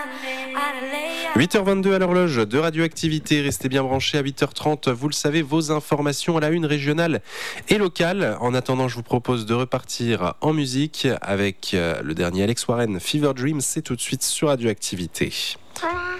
8h22 à l'horloge de Radioactivité, restez bien branchés à 8h30, vous le savez, vos informations à la une régionale et locale. En attendant, je vous propose de repartir en musique avec le dernier Alex Warren, Fever Dream, c'est tout de suite sur Radioactivité.